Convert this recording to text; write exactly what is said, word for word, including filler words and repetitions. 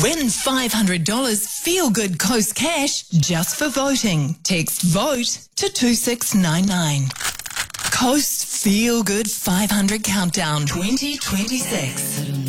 Win five hundred dollars Feel Good Coast Cash just for voting. Text VOTE to two six nine nine. Coast Feel Good five hundred Countdown twenty twenty-six.